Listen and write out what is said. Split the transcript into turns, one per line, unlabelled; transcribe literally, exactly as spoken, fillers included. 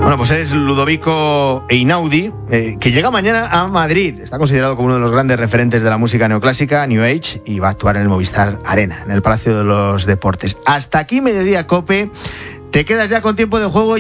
Bueno, pues es Ludovico Einaudi, eh, que llega mañana a Madrid. Está considerado como uno de los grandes referentes de la música neoclásica, New Age, y va a actuar en el Movistar Arena, en el Palacio de los Deportes. Hasta aquí Mediodía Cope. Te quedas ya con Tiempo de Juego.